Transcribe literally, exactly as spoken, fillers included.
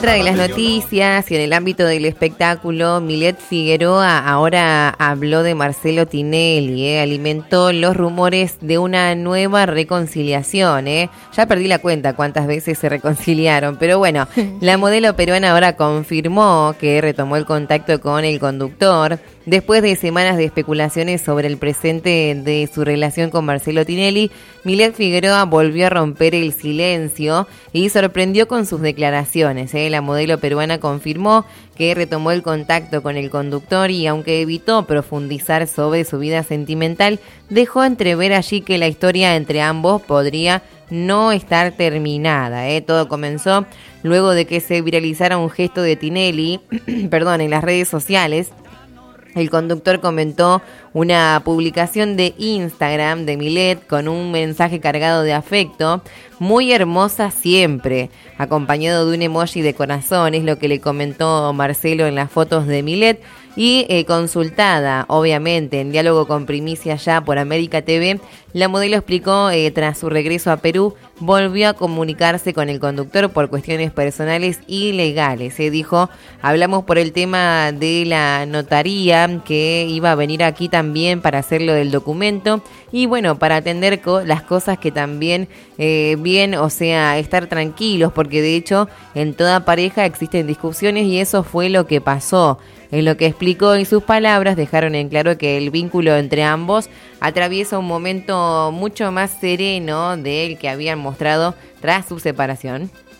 Otra de las noticias y en el ámbito del espectáculo, Milet Figueroa ahora habló de Marcelo Tinelli, ¿eh? Alimentó los rumores de una nueva reconciliación, ¿eh? Ya perdí la cuenta cuántas veces se reconciliaron, pero bueno, la modelo peruana ahora confirmó que retomó el contacto con el conductor después de semanas de especulaciones sobre el presente de su relación con Marcelo Tinelli. Milet Figueroa volvió a romper el silencio y sorprendió con sus declaraciones, ¿eh? La modelo peruana confirmó que retomó el contacto con el conductor y aunque evitó profundizar sobre su vida sentimental, dejó entrever allí que la historia entre ambos podría no estar terminada, ¿eh? Todo comenzó luego de que se viralizara un gesto de Tinelli, perdón, en las redes sociales. El conductor comentó una publicación de Instagram de Milet con un mensaje cargado de afecto, muy hermosa siempre, acompañado de un emoji de corazón, es lo que le comentó Marcelo en las fotos de Milet. Y eh, consultada, obviamente, en diálogo con Primicia ya por América T V, la modelo explicó, eh, tras su regreso a Perú, volvió a comunicarse con el conductor por cuestiones personales y legales. Se eh, dijo, hablamos por el tema de la notaría, que iba a venir aquí también para hacer lo del documento, y bueno, para atender co- las cosas que también, eh, bien, o sea, estar tranquilos, porque de hecho, en toda pareja existen discusiones y eso fue lo que pasó. En lo que explicó en sus palabras, dejaron en claro que el vínculo entre ambos atraviesa un momento mucho más sereno del que habían mostrado tras su separación.